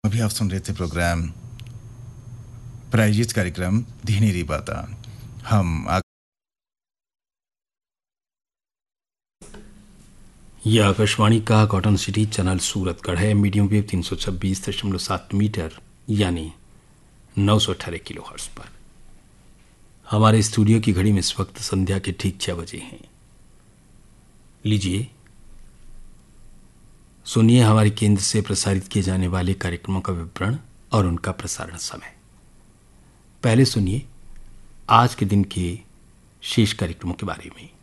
अभी आप सुन रहे थे प्रोग्राम प्रायोजित कार्यक्रम धीनेरी बाता। यह आकाशवाणी का कॉटन सिटी चैनल सूरतगढ़ है। मीडियम वेव 326.7 मीटर यानी 918 किलो हर्ट्ज पर। हमारे स्टूडियो की घड़ी में इस वक्त संध्या के ठीक 6 बजे हैं। लीजिए सुनिए हमारे केंद्र से प्रसारित किए जाने वाले कार्यक्रमों का विवरण और उनका प्रसारण समय। पहले सुनिए आज के दिन के शेष कार्यक्रमों के बारे में।